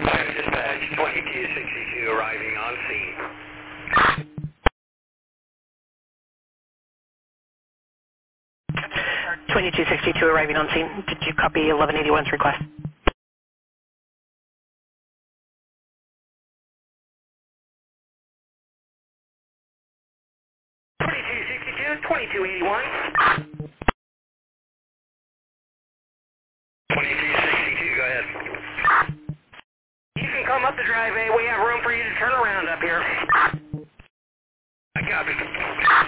Fire dispatch, 2262 arriving on scene. 2262 arriving on scene. Did you copy 1181's request? $22.81. 2262, go ahead. You can come up the driveway. We have room for you to turn around up here. I copy.